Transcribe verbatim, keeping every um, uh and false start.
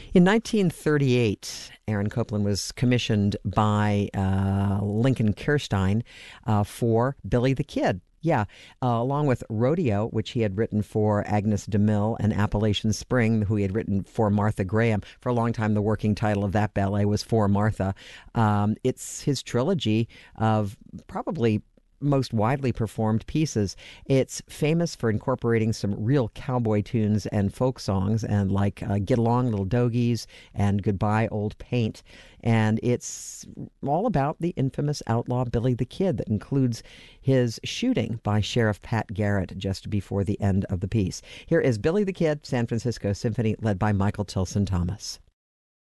In nineteen thirty-eight, Aaron Copland was commissioned by uh, Lincoln Kirstein uh, for Billy the Kid. Yeah, uh, along with Rodeo, which he had written for Agnes DeMille, and Appalachian Spring, who he had written for Martha Graham. For a long time, the working title of that ballet was For Martha. Um, it's his trilogy of probably most widely performed pieces. It's famous for incorporating some real cowboy tunes and folk songs, and like uh, Get Along Little Dogies and Goodbye Old Paint. And it's all about the infamous outlaw Billy the Kid, that includes his shooting by Sheriff Pat Garrett just before the end of the piece. Here is Billy the Kid, San Francisco Symphony, led by Michael Tilson Thomas.